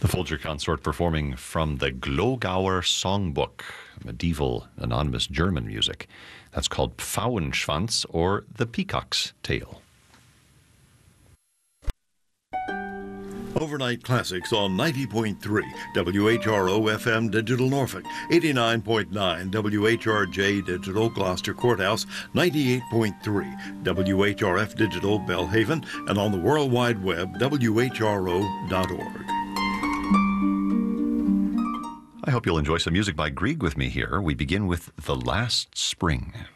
The Folger Consort performing from the Glogauer Songbook, medieval anonymous German music. That's called Pfauenschwanz, or the Peacock's Tail. Overnight Classics on 90.3 WHRO FM Digital Norfolk, 89.9 WHRJ Digital Gloucester Courthouse, 98.3 WHRF Digital Belhaven, and on the World Wide Web, WHRO.org. I hope you'll enjoy some music by Grieg with me here. We begin with The Last Spring.